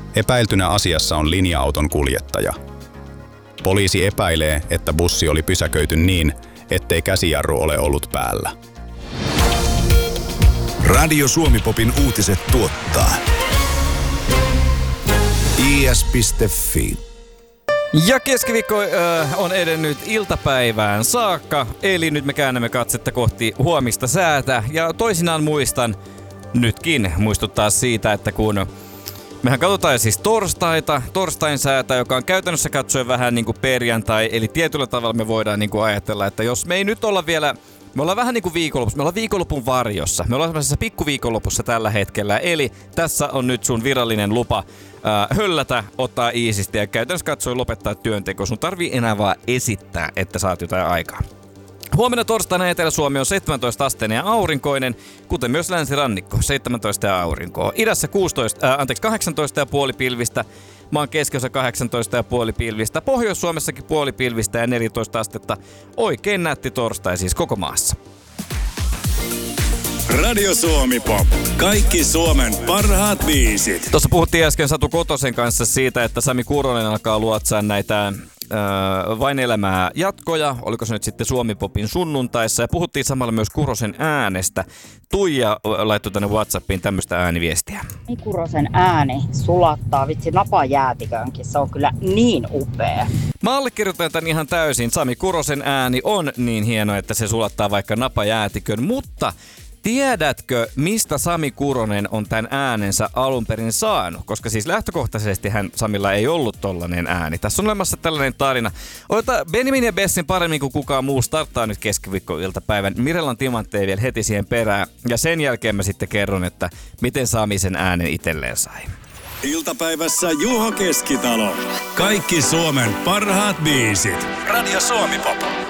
Epäiltynä asiassa on linja-auton kuljettaja. Poliisi epäilee, että bussi oli pysäköity niin, ettei käsijarru ole ollut päällä. Radio Suomi-popin uutiset tuottaa is.fi. Ja keskiviikko on edennyt iltapäivään saakka, eli nyt me käännämme katsetta kohti huomista säätä. Ja toisinaan muistan nytkin muistuttaa siitä, että kun mehän katsotaan siis torstain säätä, joka on käytännössä katsoen vähän niin kuin perjantai, eli tietyllä tavalla me voidaan niin kuin ajatella, että jos me ei nyt olla vielä, me ollaan vähän niin kuin viikonlopussa, me ollaan viikonlopun varjossa, me ollaan sellaisessa pikkuviikonlopussa tällä hetkellä, eli tässä on nyt sun virallinen lupa höllätä, ottaa iisisti ja käytännössä katsoen lopettaa työnteko. Sun tarvii enää vaan esittää, että saat jotain aikaa. Huomenna torstaina Etelä-Suomi on 17 asteinen ja aurinkoinen, kuten myös länsirannikko, 17 ja aurinkoa. Idässä 18 ja puoli pilvistä, maan keskiosa 18 ja puoli pilvistä, Pohjois-Suomessakin puoli pilvistä ja 14 astetta. Oikein nätti torstai siis koko maassa. Radio Suomi Pop. Kaikki Suomen parhaat biisit. Tuossa puhuttiin äsken Satu Kotosen kanssa siitä, että Sami Kuronen alkaa luotsaa näitä Vain elämää jatkoja, oliko se nyt sitten Suomi-popin sunnuntaissa, ja puhuttiin samalla myös Kurosen äänestä. Tuija laittoi tänne WhatsAppiin tämmöistä ääniviestiä. Kurosen ääni sulattaa vitsi napajäätikönkin, se on kyllä niin upea. Mä allekirjoitan tämän ihan täysin. Sami Kurosen ääni on niin hieno, että se sulattaa vaikka napajäätikön, mutta tiedätkö, mistä Sami Kuronen on tämän äänensä alun perin saanut? Koska siis lähtökohtaisesti Samilla ei ollut tollainen ääni. Tässä on olemassa tällainen tarina. Benjamin ja Bessin paremmin kuin kukaan muu starttaa nyt keskiviikkoiltapäivän. Mirellan timantteja vielä heti siihen perään. Ja sen jälkeen mä sitten kerron, että miten Sami sen äänen itselleen sai. Iltapäivässä Juho Keskitalo. Kaikki Suomen parhaat biisit. Radio Suomi Pop.